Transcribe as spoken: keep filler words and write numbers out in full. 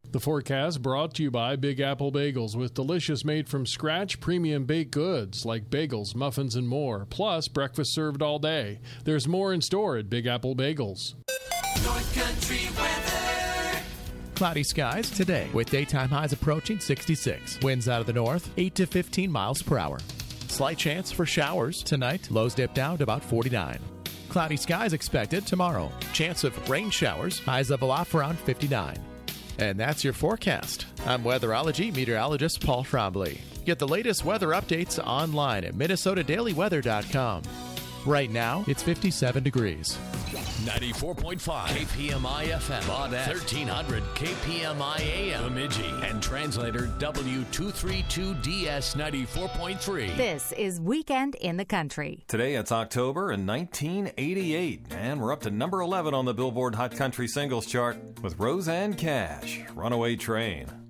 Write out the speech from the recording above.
The forecast brought to you by Big Apple Bagels with delicious made-from-scratch premium baked goods like bagels, muffins, and more, plus breakfast served all day. There's more in store at Big Apple Bagels. North Country weather. Cloudy skies today with daytime highs approaching sixty-six. Winds out of the north, eight to fifteen miles per hour. Slight chance for showers tonight. Lows dip down to about forty-nine. Cloudy skies expected tomorrow. Chance of rain showers. Highs level off around fifty-nine. And that's your forecast. I'm weatherology meteorologist Paul Trombley. Get the latest weather updates online at minnesota daily weather dot com. Right now, it's fifty-seven degrees. ninety-four point five K P M I F M on thirteen hundred K P M I A M Bemidji and translator W two thirty-two D S ninety-four point three. This is Weekend in the Country. Today it's October in nineteen eighty-eight, and we're up to number eleven on the Billboard Hot Country Singles Chart with Roseanne Cash, Runaway Train.